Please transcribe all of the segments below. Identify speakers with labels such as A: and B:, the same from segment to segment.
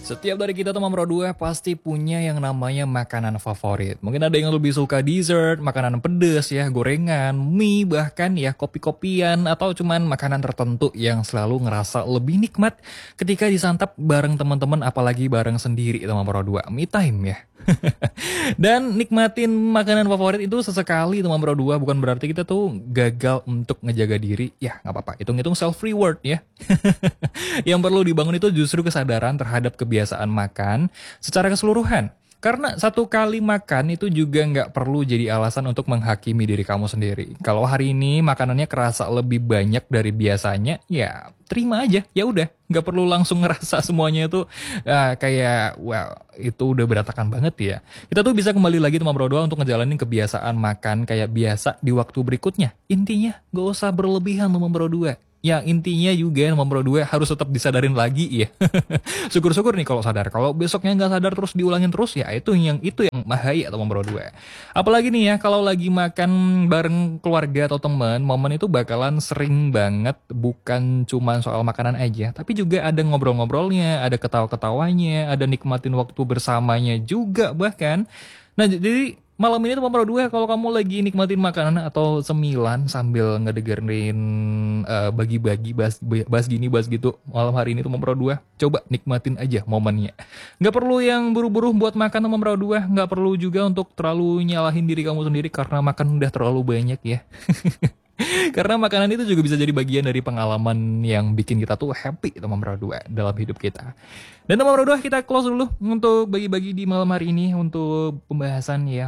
A: Setiap dari kita teman Pro 2 pasti punya yang namanya makanan favorit. Mungkin ada yang lebih suka dessert, makanan pedas ya, gorengan, mie, bahkan ya kopi-kopian, atau cuman makanan tertentu yang selalu ngerasa lebih nikmat ketika disantap bareng teman-teman, apalagi bareng sendiri teman Pro 2. Me time ya. Dan nikmatin makanan favorit itu sesekali teman Pro 2, bukan berarti kita tuh gagal untuk ngejaga diri. Ya nggak apa-apa, hitung-hitung self reward ya. Yang perlu dibangun itu justru kesadaran terhadap kebiasaan makan secara keseluruhan. Karena satu kali makan itu juga nggak perlu jadi alasan untuk menghakimi diri kamu sendiri. Kalau hari ini makanannya kerasa lebih banyak dari biasanya, ya terima aja, ya udah, nggak perlu langsung ngerasa semuanya itu kayak wow itu udah berantakan banget ya. Kita tuh bisa kembali lagi teman Bro 2 untuk ngejalanin kebiasaan makan kayak biasa di waktu berikutnya. Intinya nggak usah berlebihan teman Bro 2. Ya intinya juga teman Bro 2 harus tetap disadarin lagi ya. Syukur-syukur nih kalau sadar. Kalau besoknya nggak sadar terus diulangin terus ya itu yang bahaya teman Bro 2. Apalagi nih ya kalau lagi makan bareng keluarga atau teman, momen itu bakalan sering banget, bukan cuma soal makanan aja, tapi juga ada ngobrol-ngobrolnya, ada ketawa-ketawanya, ada nikmatin waktu bersamanya juga bahkan. Nah jadi malam ini teman Pro 2 kalau kamu lagi nikmatin makanan atau cemilan sambil ngedengerin bagi-bagi bahas gini bahas gitu malam hari ini teman Pro 2, coba nikmatin aja momennya. Nggak perlu yang buru-buru buat makan teman Pro 2, nggak perlu juga untuk terlalu nyalahin diri kamu sendiri karena makan udah terlalu banyak ya. Karena makanan itu juga bisa jadi bagian dari pengalaman yang bikin kita tuh happy teman Pro 2 dalam hidup kita. Dan teman Pro 2 kita close dulu untuk bagi-bagi di malam hari ini untuk pembahasan ya,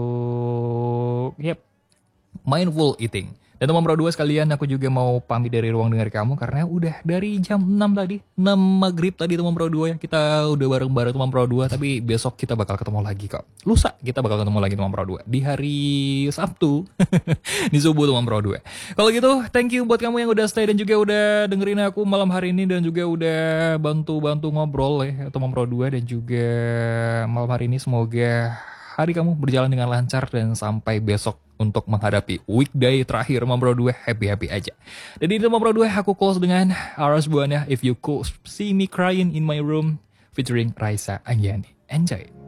A: untuk mindful eating. Dan teman Pro 2 sekalian, aku juga mau pamit dari ruang dengar kamu karena udah dari jam 6 tadi, 6 maghrib tadi teman Pro 2 ya. Kita udah bareng-bareng teman Pro 2, tapi besok kita bakal ketemu lagi kok. Lusa kita bakal ketemu lagi teman Pro 2 di hari Sabtu. Di subuh teman Pro 2. Kalau gitu, thank you buat kamu yang udah stay dan juga udah dengerin aku malam hari ini dan juga udah bantu-bantu ngobrol ya teman Pro 2, dan juga malam hari ini semoga hari kamu berjalan dengan lancar dan sampai besok untuk menghadapi weekday terakhir teman Pro 2 happy-happy aja. Jadi teman Pro 2 aku close dengan Aras Buana If You Could See Me Crying in My Room featuring Raisa Anjani. Enjoy.